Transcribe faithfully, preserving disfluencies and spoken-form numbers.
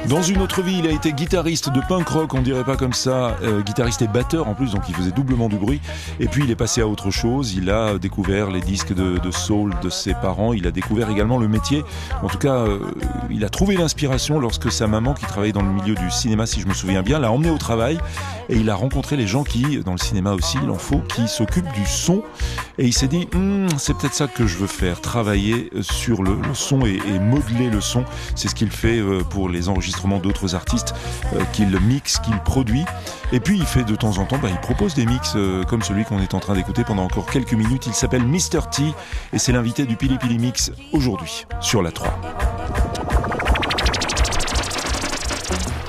Dans une autre vie, il a été guitariste de punk rock, on dirait pas comme ça, euh, guitariste et batteur en plus, donc il faisait doublement du bruit. Et puis il est passé à autre chose, il a découvert les disques de, de soul de ses parents, il a découvert également le métier. En tout cas, euh, il a trouvé l'inspiration lorsque sa maman, qui travaillait dans le milieu du cinéma, si je me souviens bien, l'a emmené au travail. Et il a rencontré les gens qui, dans le cinéma aussi, il en faut, qui s'occupent du son. Et il s'est dit, hm, c'est peut-être ça que je veux faire, travailler sur le, le son et, et modeler le son. C'est ce qu'il fait euh, pour les enregistrements d'autres artistes, euh, qu'il mixe, qu'il produit. Et puis il fait de temps en temps, bah, il propose des mix euh, comme celui qu'on est en train d'écouter pendant encore quelques minutes. Il s'appelle mister T et c'est l'invité du Pili Pili Mix aujourd'hui sur la trois.